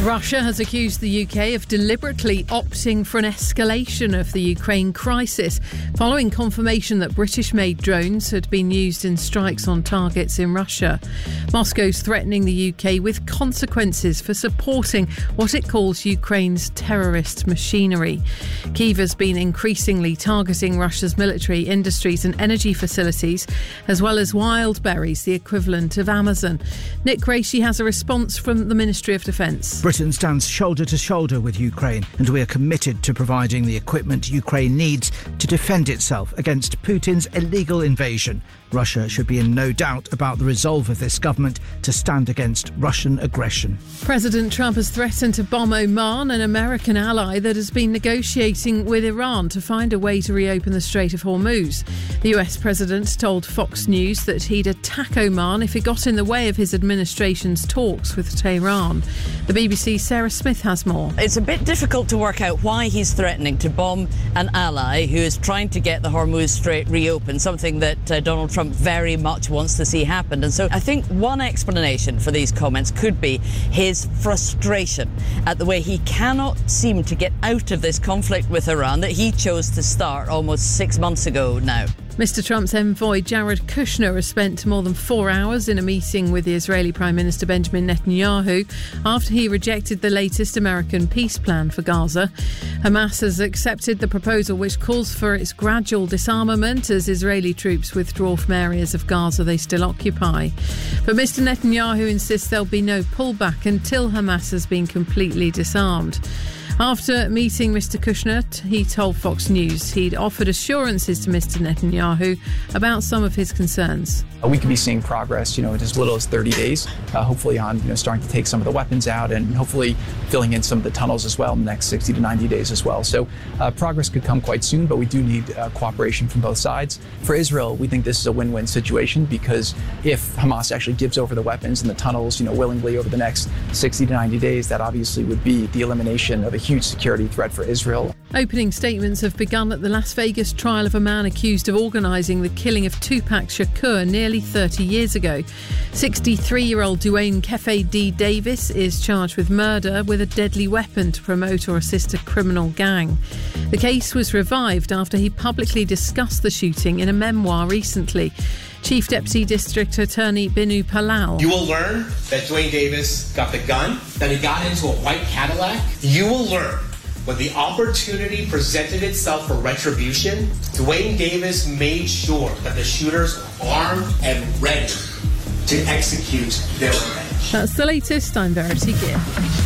Russia has accused the UK of deliberately opting for an escalation of the Ukraine crisis following confirmation that British-made drones had been used in strikes on targets in Russia. Moscow's threatening the UK with consequences for supporting what it calls Ukraine's terrorist machinery. Kyiv has been increasingly targeting Russia's military, industries and energy facilities, as well as wild berries, the equivalent of Amazon. Nick Gracie has a response from the Ministry of Defence. Britain stands shoulder to shoulder with Ukraine, and we are committed to providing the equipment Ukraine needs to defend itself against Putin's illegal invasion. Russia should be in no doubt about the resolve of this government to stand against Russian aggression. President Trump has threatened to bomb Oman, an American ally that has been negotiating with Iran to find a way to reopen the Strait of Hormuz. The US president told Fox News that he'd attack Oman if it got in the way of his administration's talks with Tehran. The BBC's Sarah Smith has more. It's a bit difficult to work out why he's threatening to bomb an ally who is trying to get the Hormuz Strait reopened, something that Donald Trump very much wants to see happen. And so I think one explanation for these comments could be his frustration at the way he cannot seem to get out of this conflict with Iran that he chose to start almost 6 months ago now. Mr Trump's envoy Jared Kushner has spent more than 4 hours in a meeting with the Israeli Prime Minister Benjamin Netanyahu after he rejected the latest American peace plan for Gaza. Hamas has accepted the proposal which calls for its gradual disarmament as Israeli troops withdraw from areas of Gaza they still occupy. But Mr Netanyahu insists there'll be no pullback until Hamas has been completely disarmed. After meeting Mr Kushner, he told Fox News he'd offered assurances to Mr Netanyahu about some of his concerns. We could be seeing progress, in as little as 30 days, hopefully on, starting to take some of the weapons out and hopefully filling in some of the tunnels as well in the next 60 to 90 days as well. So progress could come quite soon, but we do need cooperation from both sides. For Israel, we think this is a win-win situation because if Hamas actually gives over the weapons and the tunnels, willingly over the next 60 to 90 days, that obviously would be the elimination of a huge security threat for Israel. Opening statements have begun at the Las Vegas trial of a man accused of organising the killing of Tupac Shakur nearly 30 years ago. 63-year-old Dwayne Kefe D. Davis is charged with murder with a deadly weapon to promote or assist a criminal gang. The case was revived after he publicly discussed the shooting in a memoir recently. Chief Deputy District Attorney Binu Palal. You will learn that Dwayne Davis got the gun, that he got into a white Cadillac. You will learn when the opportunity presented itself for retribution, Dwayne Davis made sure that the shooters were armed and ready to execute their revenge. That's the latest. I'm Verity Gill.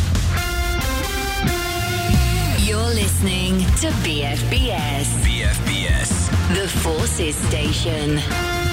You're listening to BFBS. BFBS. The Forces Station.